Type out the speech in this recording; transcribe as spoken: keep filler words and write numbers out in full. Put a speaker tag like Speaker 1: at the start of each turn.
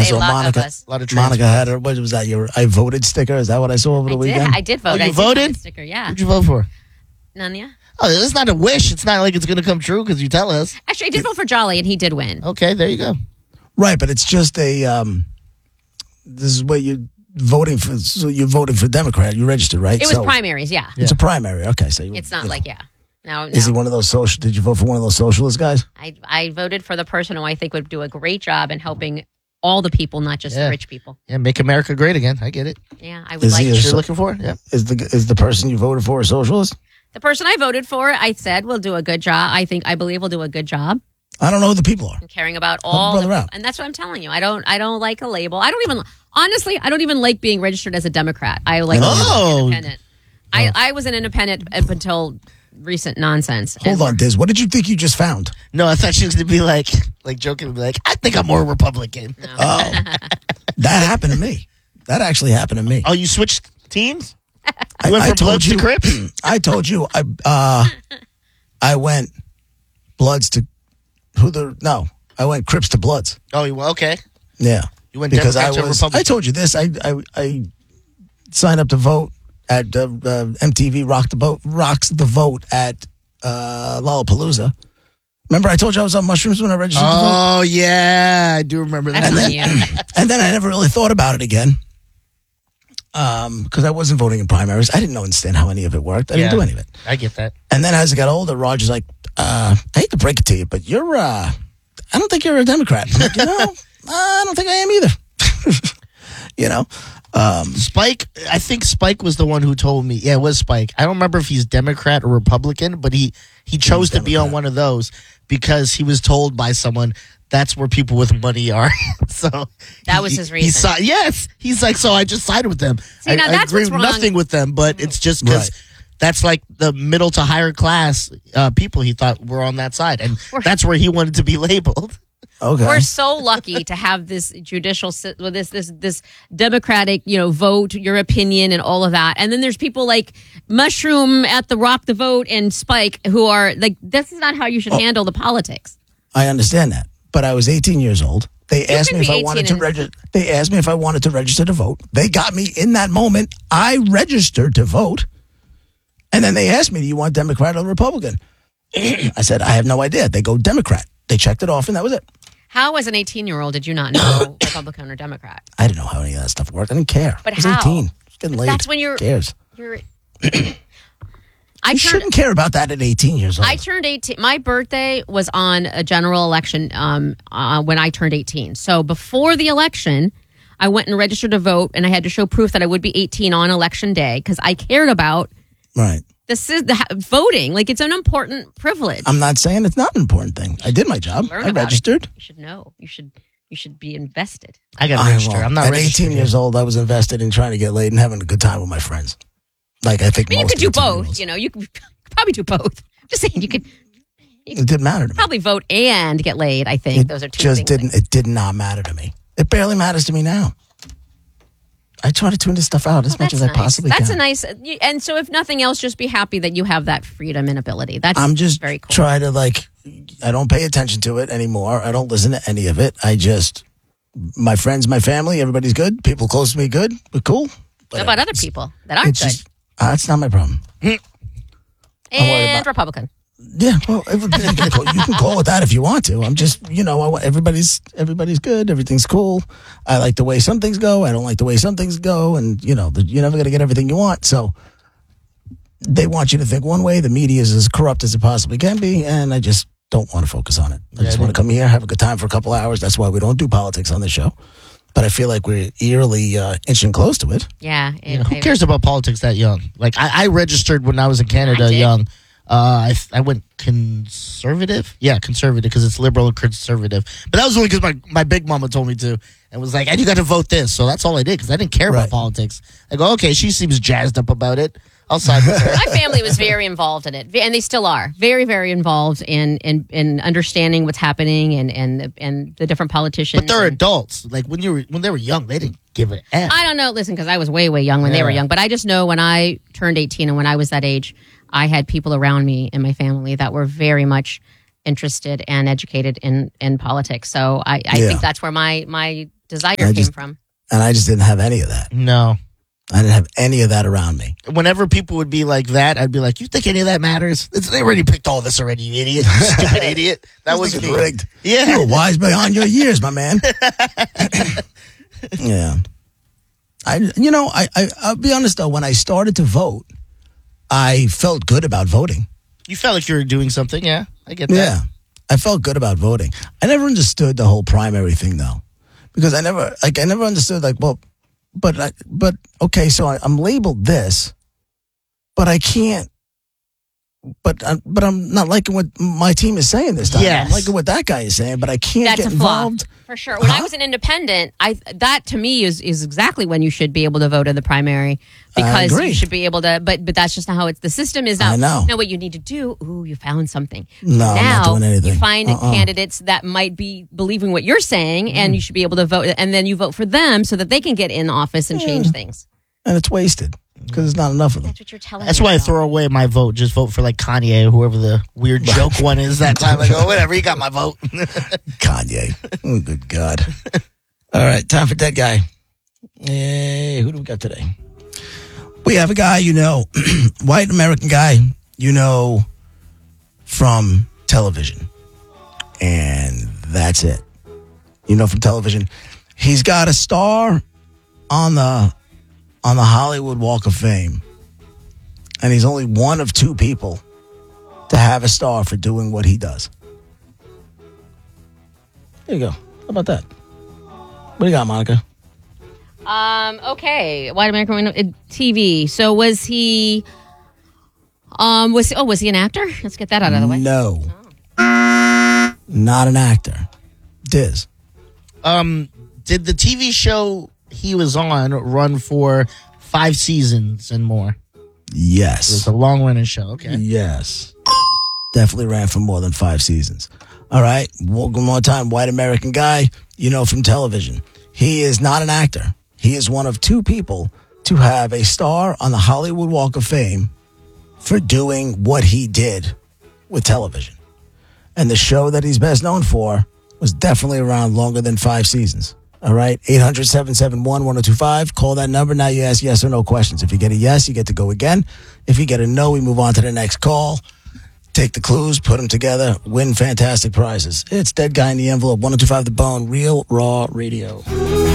Speaker 1: saw
Speaker 2: lot
Speaker 1: Monica.
Speaker 2: of us.
Speaker 3: A lot of
Speaker 1: Monica
Speaker 3: trans-
Speaker 1: had her. What was that? Your I voted sticker? Is that what I saw over the
Speaker 2: I did,
Speaker 1: weekend?
Speaker 2: I did vote.
Speaker 3: Oh, you
Speaker 2: I did
Speaker 3: voted?
Speaker 2: have a sticker, yeah.
Speaker 3: Who'd you vote for?
Speaker 2: Nanya.
Speaker 3: Oh, it's not a wish. It's not like it's going to come true because you tell us.
Speaker 2: Actually, I did vote for Jolly, and he did win.
Speaker 3: Okay, there you go.
Speaker 1: Right, but it's just a. Um, this is what you're voting for. So you're voting for Democrat. You registered, right?
Speaker 2: It was
Speaker 1: so
Speaker 2: primaries, yeah.
Speaker 1: It's a primary. Okay, so you,
Speaker 2: It's not
Speaker 1: you know.
Speaker 2: like, yeah. No, no.
Speaker 1: Is he one of those social? Did you vote for one of those socialist guys?
Speaker 2: I, I voted for the person who I think would do a great job in helping all the people, not just
Speaker 3: Yeah.
Speaker 2: the rich people.
Speaker 3: Yeah, make America great again. I get it.
Speaker 2: Yeah, I would
Speaker 1: Is
Speaker 2: like
Speaker 1: he a
Speaker 3: What
Speaker 2: to.
Speaker 3: you're looking for? Yeah.
Speaker 1: Is the is the person you voted for a socialist?
Speaker 2: The person I voted for, I said will do a good job. I think, I believe will do a good job
Speaker 1: I don't know who the people are.
Speaker 2: in caring about all
Speaker 1: brother
Speaker 2: the,
Speaker 1: out.
Speaker 2: and that's what I'm telling you. I don't, I don't like a label. I don't even, honestly, I don't even like being registered as a Democrat. I like
Speaker 3: Oh.
Speaker 2: being independent. I, I was an independent up until recent nonsense.
Speaker 1: Hold on, Diz. What did you think you just found?
Speaker 3: No, I thought she was going to be like, like joking, be like, I think I'm more Republican.
Speaker 1: Oh, that happened to me. That actually happened to me.
Speaker 3: Oh, you switched teams?
Speaker 1: I,
Speaker 3: You went
Speaker 1: I
Speaker 3: from
Speaker 1: told
Speaker 3: Bloods
Speaker 1: you.
Speaker 3: to Crips?
Speaker 1: I told you. I uh, I went Bloods to who the no. I went Crips to Bloods.
Speaker 3: Oh, you well, okay.
Speaker 1: Yeah,
Speaker 3: You went
Speaker 1: because I
Speaker 3: Democrat to
Speaker 1: was.
Speaker 3: Republican.
Speaker 1: I told you this. I I, I signed up to vote at uh, uh, M T V Rock the Boat Rocks the Vote at uh, Lollapalooza. Remember, I told you I was on mushrooms when I registered to vote,
Speaker 3: Oh, yeah. I do remember that.
Speaker 2: That's on you.
Speaker 1: and then I never really thought about it again. Um, because I wasn't voting in primaries. I didn't understand how any of it worked. I didn't
Speaker 3: Yeah.
Speaker 1: do any of it.
Speaker 3: I get that.
Speaker 1: And then as I got older, Roger's like, uh, I hate to break it to you, but you're, uh, I don't think you're a Democrat. I'm like, you know, I don't think I am either. you know? Um,
Speaker 3: Spike, I think Spike was the one who told me. Yeah, it was Spike. I don't remember if he's Democrat or Republican, but he, he chose to be on
Speaker 1: Democrat.
Speaker 3: one of those because he was told by someone that's where people with money are. so
Speaker 2: That
Speaker 3: he-
Speaker 2: was his
Speaker 3: he-
Speaker 2: reason.
Speaker 3: He, si- yes. He's like, so I just sided with them.
Speaker 2: See,
Speaker 3: I,
Speaker 2: now
Speaker 3: I
Speaker 2: that's
Speaker 3: agree
Speaker 2: what's
Speaker 3: with
Speaker 2: wrong.
Speaker 3: nothing with them, but it's just because
Speaker 1: Right.
Speaker 3: that's like the middle to higher class uh, people he thought were on that side. And that's where he wanted to be labeled.
Speaker 1: okay.
Speaker 2: We're so lucky to have this judicial, sy- well, this this this democratic, you know, vote, your opinion, and all of that. And then there's people like Mushroom at the Rock the Vote and Spike who are like, this is not how you should
Speaker 1: Oh.
Speaker 2: handle the politics.
Speaker 1: I understand that. But I was eighteen years old. They asked
Speaker 2: can
Speaker 1: me if
Speaker 2: be
Speaker 1: I wanted
Speaker 2: eighteen
Speaker 1: to
Speaker 2: and-
Speaker 1: register. They asked me if I wanted to register to vote. They got me in that moment. I registered to vote. And then they asked me, do you want Democrat or Republican? I said, I have no idea. They go Democrat. They checked it off and that was it.
Speaker 2: How, as an eighteen-year-old, did you not know Republican or Democrat?
Speaker 1: I didn't know how any of that stuff worked. I didn't care.
Speaker 2: But
Speaker 1: I was
Speaker 2: how?
Speaker 1: eighteen. Just getting laid.
Speaker 2: That's when you're-
Speaker 1: Who cares?
Speaker 2: You're. I
Speaker 1: You
Speaker 2: turned.
Speaker 1: shouldn't care about that at eighteen years old.
Speaker 2: I turned eighteen. My birthday was on a general election um, uh, when I turned eighteen. So before the election, I went and registered to vote, and I had to show proof that I would be eighteen on election day because I cared about
Speaker 1: right.
Speaker 2: this is the voting. Like, it's an important privilege.
Speaker 1: I'm not saying it's not an important thing. I did my job.
Speaker 2: Learn
Speaker 1: I
Speaker 2: about it.
Speaker 1: registered.
Speaker 2: You should know. You should. You should be invested.
Speaker 3: I got to
Speaker 1: I
Speaker 3: register.
Speaker 1: won't.
Speaker 3: I'm not
Speaker 1: At
Speaker 3: registered
Speaker 1: eighteen
Speaker 3: yet.
Speaker 1: years old, I was invested in trying to get laid and having a good time with my friends. Like I think
Speaker 2: I mean, you
Speaker 1: most
Speaker 2: could do
Speaker 1: eighteen-year-olds.
Speaker 2: both. You know, you could probably do both. Just saying, you could
Speaker 1: It didn't matter to me.
Speaker 2: probably vote and get laid. I think
Speaker 1: It
Speaker 2: those are two
Speaker 1: just
Speaker 2: things.
Speaker 1: didn't. It did not matter to me. It barely matters to me now. I try to tune this stuff out as
Speaker 2: Well,
Speaker 1: much as
Speaker 2: that's
Speaker 1: I
Speaker 2: nice.
Speaker 1: possibly
Speaker 2: That's
Speaker 1: can.
Speaker 2: a nice, and so if nothing else, just be happy that you have that freedom and ability. That's
Speaker 1: I'm just
Speaker 2: very cool.
Speaker 1: try to like. I don't pay attention to it anymore. I don't listen to any of it. I just my friends, my family, everybody's good. People close to me, good. We're cool.
Speaker 2: What about other people that aren't
Speaker 1: It's
Speaker 2: good?
Speaker 1: just uh, that's not my problem. worry
Speaker 2: And
Speaker 1: about-
Speaker 2: Republican.
Speaker 1: Yeah, well, everybody, you, can call, you can call it that if you want to. I'm just, you know, I, want- everybody's everybody's good. Everything's cool. I like the way some things go. I don't like the way some things go. And, you know, the, you're never going to get everything you want. So they want you to think one way. The media is as corrupt as it possibly can be. And I just don't want to focus on it. I just want to come here, have a good time for a couple hours. That's why we don't do politics on this show. But I feel like we're eerily uh, inching close to it.
Speaker 2: Yeah.
Speaker 3: You know,
Speaker 2: it-
Speaker 3: who cares about politics that young? Like I, I registered when I was in Canada
Speaker 2: I did.
Speaker 3: young. Uh, I I went conservative. Yeah, conservative because it's liberal and conservative. But that was only because my, my big mama told me to and was like, and you got to vote this. So that's all I did because I didn't care
Speaker 1: Right.
Speaker 3: about politics. I go, okay, she seems jazzed up about it. I'll side with her.
Speaker 2: My family was very involved in it, and they still are very, very involved in in, in understanding what's happening and and the, and the different politicians.
Speaker 3: But they're
Speaker 2: and-
Speaker 3: adults. Like when you were when they were young, they didn't give a F.
Speaker 2: I don't know. Listen, because I was way, way young when they were
Speaker 3: Yeah.
Speaker 2: young. But I just know when I turned eighteen and when I was that age, I had people around me in my family that were very much interested and educated in, in politics. So I, I
Speaker 1: Yeah.
Speaker 2: think that's where my my desire
Speaker 1: I
Speaker 2: came
Speaker 1: just-
Speaker 2: from.
Speaker 1: And I just didn't have any of that.
Speaker 3: No.
Speaker 1: I didn't have any of that around me.
Speaker 3: Whenever people would be like that, I'd be like, "You think any of that matters? It's, they already picked all this already, you idiot, you stupid idiot." That
Speaker 1: This
Speaker 3: was
Speaker 1: thing is
Speaker 3: me.
Speaker 1: rigged.
Speaker 3: Yeah.
Speaker 1: You're wise beyond your years, my man. Yeah. I, you know, I, I, I'll be honest though, when I started to vote, I felt good about voting.
Speaker 3: You felt like you were doing something. Yeah, I get that.
Speaker 1: Yeah. I felt good about voting. I never understood the whole primary thing though. Because I never, like, I never understood, like, well, but, I, but, okay, so I, I'm labeled this, but I can't, but, I, but I'm not liking what my team is saying this time.
Speaker 3: Yes.
Speaker 1: I'm liking what that guy is saying, but I can't
Speaker 2: That's
Speaker 1: get
Speaker 2: a flaw.
Speaker 1: involved.
Speaker 2: For sure. When I
Speaker 1: Huh?
Speaker 2: was an independent, I that to me is is exactly when you should be able to vote in the primary because
Speaker 1: agree.
Speaker 2: you should be able to. But but that's just not how it's. The system is now.
Speaker 1: I know.
Speaker 2: Now what you need to do. Ooh, you found something.
Speaker 1: No, I'm
Speaker 2: now
Speaker 1: not doing anything.
Speaker 2: you find
Speaker 1: Uh-uh.
Speaker 2: candidates that might be believing what you're saying, and you should be able to vote. And then you vote for them so that they can get in office and change things.
Speaker 1: And it's wasted because there's not enough of them.
Speaker 2: That's what you're telling.
Speaker 3: That's why I
Speaker 2: yourself.
Speaker 3: throw away my vote. Just vote for like Kanye or whoever the weird joke one is that time. I go, whatever, you got my vote.
Speaker 1: Kanye. Oh, good God. All right, time for Dead Guy. Hey, who do we got today? We have a guy you know, white American guy you know from television. And that's it. You know from television. He's got a star on the on the Hollywood Walk of Fame. And he's only one of two people to have a star for doing what he does. There you go. How about that? What do you got, Monica?
Speaker 2: Um. Okay. White American uh, T V. So was he? Um. Was oh was he an actor? Let's get that out of the way.
Speaker 1: No. Not an actor. Diz.
Speaker 3: Um, did the T V show he was on run for five seasons and more? It was
Speaker 1: Yes.
Speaker 3: a long running show. Okay.
Speaker 1: Yes. Definitely ran for more than five seasons. All right. One more time. White American guy, you know from television. He is not an actor. He is one of two people to have a star on the Hollywood Walk of Fame for doing what he did with television. And the show that he's best known for was definitely around longer than five seasons. All right, eight hundred, seven seven one, one oh two five. Call that number. Now you ask yes or no questions. If you get a yes, you get to go again. If you get a no, we move on to the next call. Take the clues, put them together, win fantastic prizes. It's Dead Guy in the Envelope, one oh two five The Bone, Real Raw Radio.